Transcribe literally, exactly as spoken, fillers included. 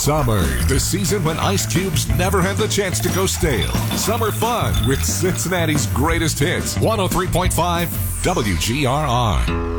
Summer, the season when ice cubes never have the chance to go stale. Summer fun with Cincinnati's greatest hits. one oh three point five W G R R.